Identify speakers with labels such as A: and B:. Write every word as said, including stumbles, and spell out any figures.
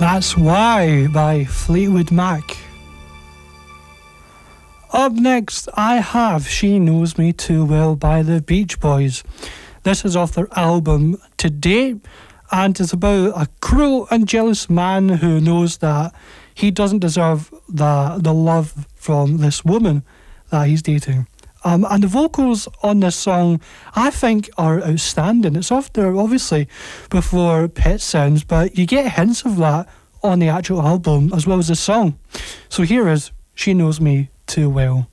A: That's Why by Fleetwood Mac. Up next, I have She Knows Me Too Well by the Beach Boys. This is off their album Today, and it's about a cruel and jealous man who knows that he doesn't deserve the, the love from this woman that he's dating. Um, and the vocals on this song, I think, are outstanding. It's off there, obviously, before Pet Sounds, but you get hints of that on the actual album as well as the song. So here is She Knows Me Too Well.